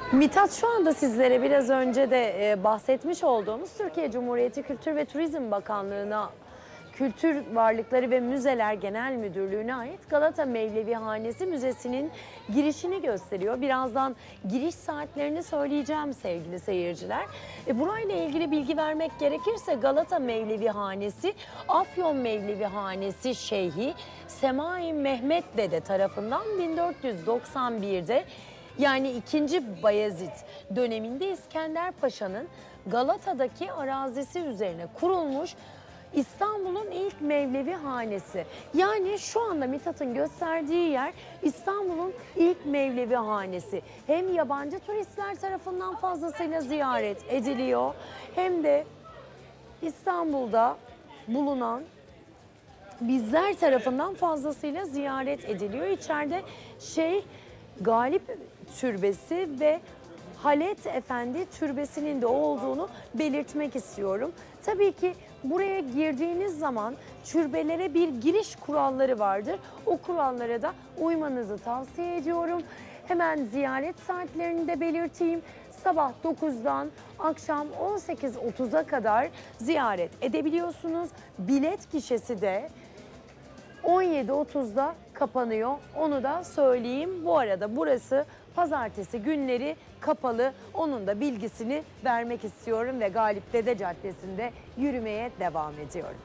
Mithat, şu anda sizlere biraz önce de bahsetmiş olduğumuz Türkiye Cumhuriyeti Kültür ve Turizm Bakanlığı'na Kültür Varlıkları ve Müzeler Genel Müdürlüğü'ne ait Galata Mevlevihanesi Müzesi'nin girişini gösteriyor. Birazdan giriş saatlerini söyleyeceğim sevgili seyirciler. Burayla ilgili bilgi vermek gerekirse Galata Mevlevihanesi, Afyon Mevlevihanesi Şeyhi Semai Mehmet Dede tarafından 1491'de yani 2. Bayezid döneminde İskender Paşa'nın Galata'daki arazisi üzerine kurulmuş İstanbul'un ilk Mevlevi hanesi. Yani şu anda Mithat'ın gösterdiği yer İstanbul'un ilk Mevlevi hanesi. Hem yabancı turistler tarafından fazlasıyla ziyaret ediliyor, hem de İstanbul'da bulunan bizler tarafından fazlasıyla ziyaret ediliyor. İçeride Şeyh Galip Türbesi ve Halet Efendi Türbesi'nin de olduğunu belirtmek istiyorum. Tabii ki buraya girdiğiniz zaman türbelere bir giriş kuralları vardır. O kurallara da uymanızı tavsiye ediyorum. Hemen ziyaret saatlerini de belirteyim. Sabah 9'dan akşam 18.30'a kadar ziyaret edebiliyorsunuz. Bilet gişesi de 17.30'da kapanıyor. Onu da söyleyeyim. Bu arada burası pazartesi günleri kapalı. Onun da bilgisini vermek istiyorum ve Galip Dede Caddesi'nde yürümeye devam ediyorum.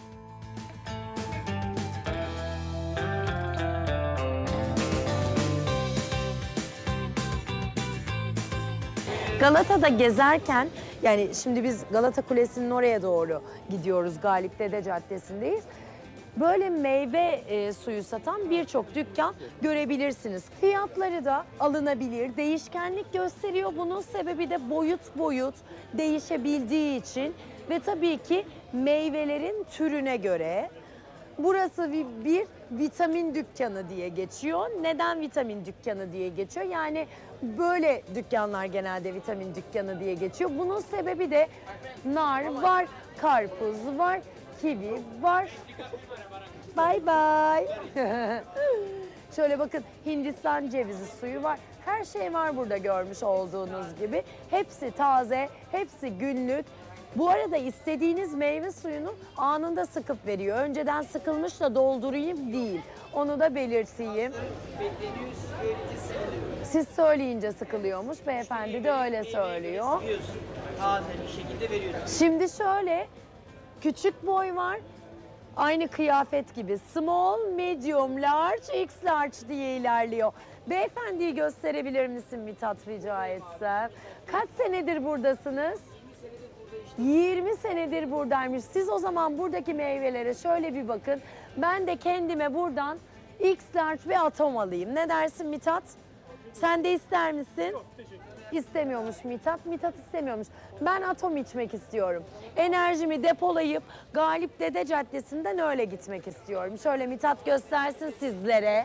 Galata'da gezerken, yani şimdi biz Galata Kulesi'nin oraya doğru gidiyoruz, Galip Dede Caddesi'ndeyiz. Böyle meyve suyu satan birçok dükkan görebilirsiniz. Fiyatları da alınabilir, değişkenlik gösteriyor. Bunun sebebi de boyut boyut değişebildiği için ve tabii ki meyvelerin türüne göre. Burası bir vitamin dükkanı diye geçiyor. Neden vitamin dükkanı diye geçiyor? Yani böyle dükkanlar genelde vitamin dükkanı diye geçiyor. Bunun sebebi de nar var, karpuz var, kivi var. Bye bye. Şöyle bakın, Hindistan cevizi suyu var. Her şey var burada görmüş olduğunuz gibi. Hepsi taze, hepsi günlük. Bu arada istediğiniz meyve suyunu anında sıkıp veriyor. Önceden sıkılmış da doldurayım değil. Onu da belirteyim. Siz söyleyince sıkılıyormuş. Beyefendi de öyle söylüyor. Taze bir şekilde veriyoruz. Şimdi şöyle, küçük boy var. Aynı kıyafet gibi small, medium, large, x large diye ilerliyor. Beyefendiyi gösterebilir misin Mithat, rica etsem? Kaç senedir buradasınız? 20 senedir buradaymış. Siz o zaman buradaki meyvelere şöyle bir bakın. Ben de kendime buradan X large bir atom alayım. Ne dersin Mithat? Sen de ister misin? İstemiyormuş Mithat. Mithat istemiyormuş. Ben atom içmek istiyorum. Enerjimi depolayıp Galip Dede Caddesi'nden öyle gitmek istiyorum. Şöyle Mithat göstersin sizlere.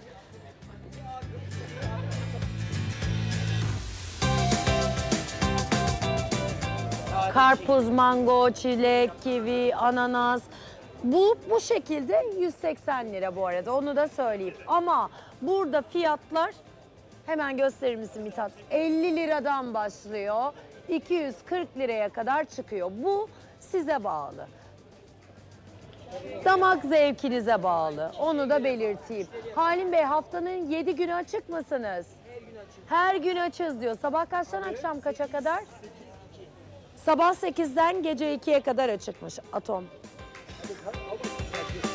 Karpuz, mango, çilek, kivi, ananas. Bu şekilde 180 lira bu arada, onu da söyleyeyim. Ama burada fiyatlar, hemen gösterir misin Mithat? 50 liradan başlıyor, 240 liraya kadar çıkıyor. Bu size bağlı. Damak zevkinize bağlı. Onu da belirteyim. Halim Bey, haftanın 7 günü açık mısınız? Her gün açız diyor. Sabah kaçtan akşam kaça kadar? Sabah 8'den gece 2'ye kadar açıkmış atom.